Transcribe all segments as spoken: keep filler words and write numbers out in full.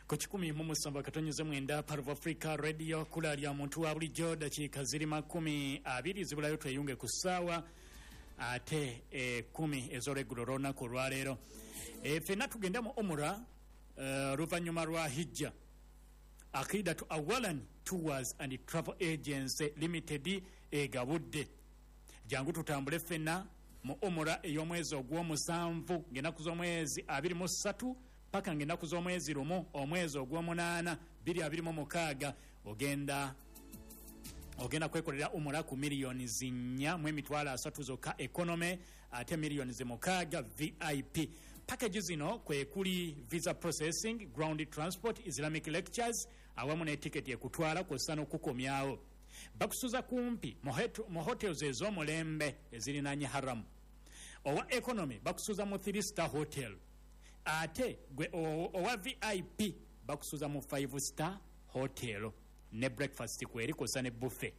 Ku kikumi mu musanvu akatonnyeze mwenda Part of Africa Radio kula lya muntu wa bulijjo dakiika ziri makumi abiri zibulayo tweyunge ku ssaawa ate e kumi ez'olweggulo olw'olunaku olwaleero. E, ffenna tugenda mu umura uh, luvannyuma lwa hijja. Aqidatu Awalan Tours and Travel Agency Limited egabudde. Jangu tutambule ffenna mu umura ey'omwezi ogw'omusanvu ng'ennaku z'omwezi abiri mu ssatu paka ng'ennaku z'omwezi lumu omwezi ogw'omunaana bbiri abiri mu mukaaga ogenda ogenda kwekolera umura ku miliyoni zinnya mu emitwalo asatu zokka economy ate miliyoni zimukaaga V I P. Package zino kwe kuli visa processing, ground transport, Islamic lectures awamu n'etiketi ekutwala kw'ossa n'okukomyawo. Bakusuza kumpi mu hotels ez'omulembe ezirinaanye haramu. Owa economy bakusuza mu three star hotel. Ate gwe owa V I P bakusuza mu five star hotel ne breakfast kweri kw'ossa ne buffet.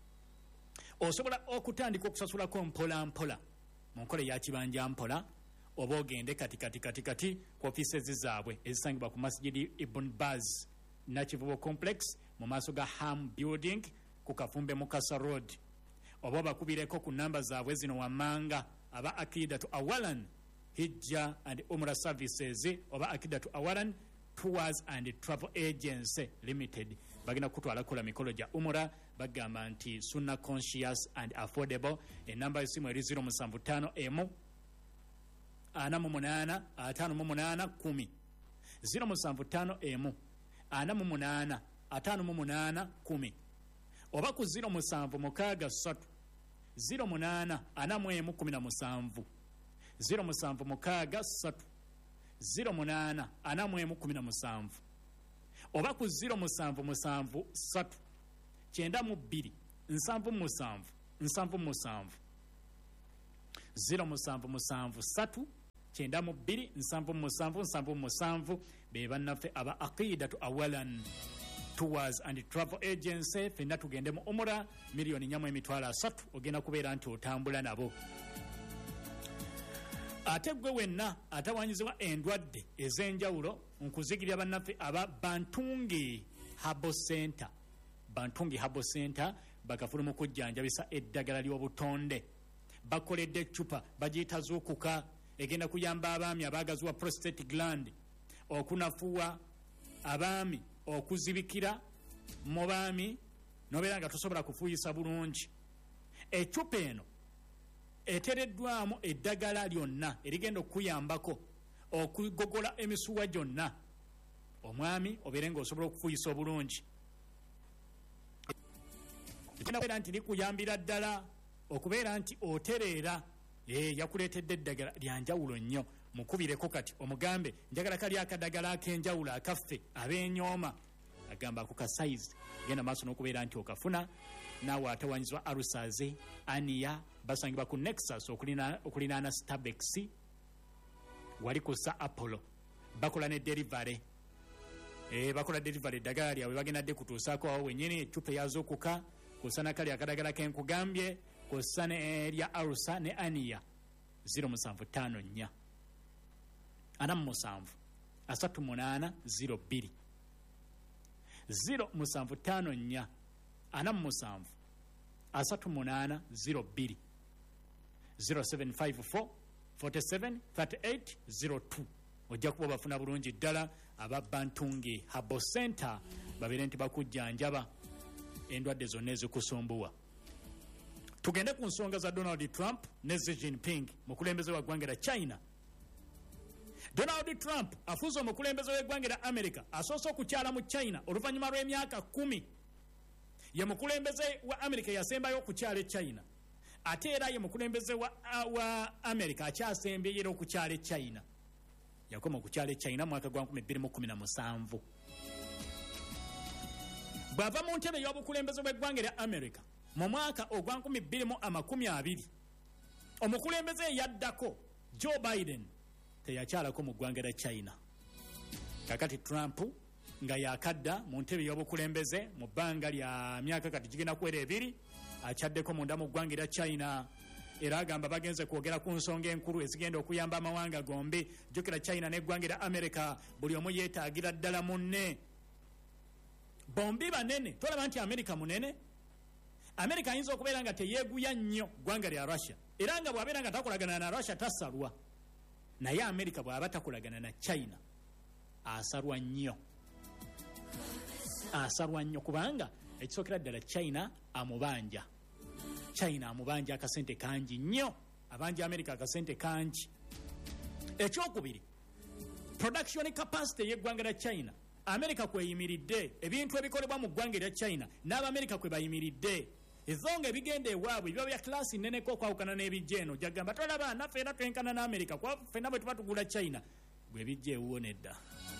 Osobola okutandika okusasulako mpola mpola mu nkola ya kibanja mpola oba ogende kati kati kati kati ku offices zaabwe ezisangibwa ku Masjid Ibn Baz Nakivubo Complex mu maaso ga Ham Building ku Kafumbe Mukasa Road. Oba bakubireko ku namba zaabwe zino wammanga aba Aqidatu Awalan Hijja and Umrah Services oba Aqidatu Awalan Tours and Travel Agency Limited bagina kutwala kola mikolo ja umura bagamba nti sunna conscious and affordable. Enamba y'essimu eri zero seven five emu ana mu munana atano mu munana kumi zero seven five emu ana mu munana atano mu munana kumi oba ku zero seven mukaaga ssatu zero munana ana mu emu kumi na musanvu zero seven mukaaga ssatu zero munana ana mu emu kumi na musanvu oba ku zero seven musanvu ssatu kyenda mu bbiri nsanvu musanvu nsanvu musanvu zero seven musanvu ssatu kyenda mu bbiri nsanvu musanvu nsanvu musanvu be bannaffe aba Aqidatu Awalan Tours and Travel Agency. Fenna tugende mu umura miliyoni nyamu emitwalo asatu ogenda kubeera nti otambula nabo. Ate gwe wenna atawanyizibwa endwadde ez'enjawulo nkuzigirira bannaffe aba Bantungi Herbal Center. Bantungi Herbal Center bakafulu mu kujjanjabisa eddagala ly'obutonde. Bakoledde eccupa bagiyita zuukuka egenda kuyamba abaami abaagaziwa prostate gland okunafuwa abaami okuzibikira mu baami nobeera nga tosobola kufuuyisa bulungi. Eccupa eno etereddwamu eddagala lyonna erigenda okuyambako okugogola emisuwa gyonna omwami obeere ng'osobola okufuuyisa obulungi. Okubeera nti likuyambira ddala okubeera nti otereera ee yakuleetedde eddagala lyanjawulo nnyo. Mukubireko kati omugambe njagala kali akadagala ak'enjawulo akaffe ab'enyooma agamba ku ka size genda maaso n'okubeera nti okafuna naawe atawanyizibwa arusaze aniya basangibwa ku Nexus okulinaana Starbex wali kussa Apollo bakola ne delivery e bakola delivery eddagala lyabwe bagenda dde kutuusaako awo wennyini eccupa eyazookuka kussa nakali akadagala kenkugambye kussa ne erya arusa ne aniya zero seven five nnya ana mu musanvu asatu munaana zero bbiri zero seven five nnya ana mu musanvu asatu munaana zero bbiri zero seven five four four seven three eight zero two. Ojja kuba bafuna bulungi ddala aba Bantungi Herbal Center babeere nti bakujjanjaba endwadde zonna ezikusumbuwa. Tugende ku nsonga za Donald Trump ne Xi Jinping mukulembeze wa ggwanga lya China. Donald Trump afuuza omukulembeze w'eggwanga lya America asoose okukyala mu China oluvannyuma lw'emyaka kumi. Ye mukulembeze wa America yasembayo okukyala e China ate era ye mukulembeze wa, wa America akyasembye era okukyala e China. Yakoma okukyala e China mwaka gwa bbiri mu kumi na musanvu. Bw'ava mu ntebe y'obukulembeze bw'eggwanga lya America mu mwaka ogwa bbiri mu amakumi abiri omukulembeze yaddako Joe Biden teyakyalako mu ggwanga lya China. Kakati Trump nga yakadda mu ntebe y'obukulembeze mu bbanga lya myaka kati gigenda kuwera ebiri akyaddeko munda mu ggwanga lya China era agamba bagenze kwogera ku nsonga enkulu ezigenda okuyamba amawanga gombi. Jjukira China n'eggwanga erya America buli omu yeetaagira ddala munne. Bombi banene, tolaba nti America munene. America ayinza okubeera nga teyeeguya nnyo ggwanga lya Russia, era nga bw'abeera nga takolagana na Russia tasalwa, naye America bw'aba takolagana na China asalwa nnyo. Asalwa nnyo kubanga ekisookera ddala China amubanja. China amubanja akasente kangi nnyo, abanja America akasente kangi. Ekyokubiri, production capacity y'eggwanga lya China. America kweyimiridde, ebintu ebikolebwa mu ggwanga lya China n'Abamerika kwe bayimiridde. Ezonga ebigenda ewaabwe biba bya klasi nneneko okwawukana n'ebijja eno. Jagamba tolaba naffe era twenkana n'Amerika, kwa ffenna bwe tuba tugula China bwe bijja ewuwo nedda.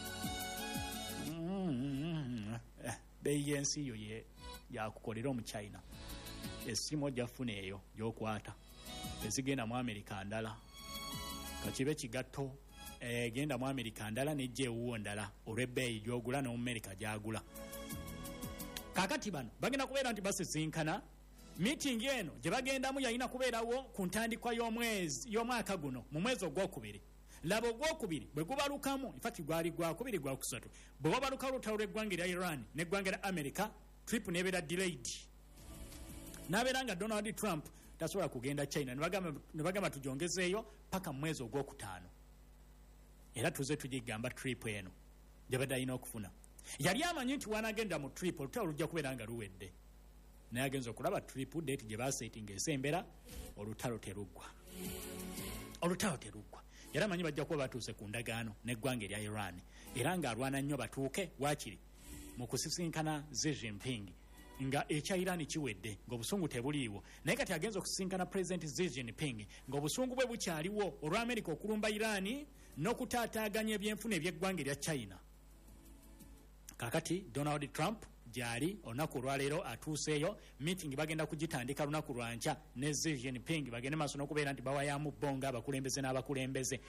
Beeyi y'ensi yo ye yakukolera omu China. Essimu ojja ffuna eyo gy'okwata ezigenda mu Amerika ndala, kakibe kigatto egenda mu Amerika ndala n'ejja ewuwo ndala olw'ebbeeyi gy'ogula n'omu Amerika gy'agula. Kaakati bano bagenda kubeera nti basisinkana. Meeting eno gye bagendamu yalina kubeerawo ku ntandikwa y'omwezi y'omwaka guno mu mwezi ogwokubiri. Laba ogwokubiri bwe gubalukamu, infatti gwali gwakubiri gwakusatu, bwe wabaluka olutalo lw'eggwanga erya Iran n'eggwanga erya America, trip n'ebeera delayed. N'abeera nga Donald Trump tasobola kugenda China, ne bagamba tugyongezeeyo paka mu mwezi ogwokutaano. Era tuze tugigamba trip eno gye badde alina okufuna. Yali amanyi nti wanagenda mu trip olutalo lujja kubeera nga luwedde, naye agenza okulaba trip date gye basetinga esembera, olutalo teruggwa. Olutalo teruggwa. Era amanyi bajja kuba batuuse ku ndagaano n'eggwanga erya Iran, era ng'alwana nnyo batuuke waakiri mu kusisinkana Xi Jinping nga ekya Iran kiwedde ng'obusungu tebuliiwo. Naye kati agenza okusisinkana President Xi Jinping ng'obusungu bwe bukyaliwo olwa America okulumba Iran n'okutaataaganya ebyenfuna eby'eggwanga erya China. Kakati Donald Trump gyali olunaku olwaleero atuuseeyo. Meeting bagenda kugitandika lunaku lwankya ne Xi Jinping bagende maaso n'okubeera nti bawayamu bbonga abakulembeze n'abakulembeze.